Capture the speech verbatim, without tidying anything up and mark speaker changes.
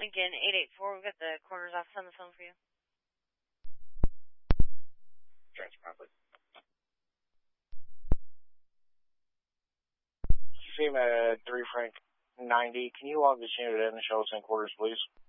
Speaker 1: Lincoln eight eight four, we've got the coroner's office on the phone for you.
Speaker 2: Transfer, please. C M A three Frank ninety, can you log this unit in and show us in quarters, please?